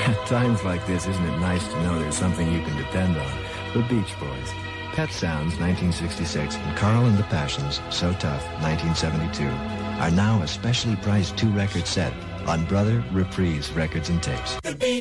At times like this, isn't it nice to know there's something you can depend on? The Beach Boys. Pet Sounds, 1966, and Carl and the Passions, So Tough, 1972, are now a specially priced 2-record set on Brother Reprise Records and Tapes.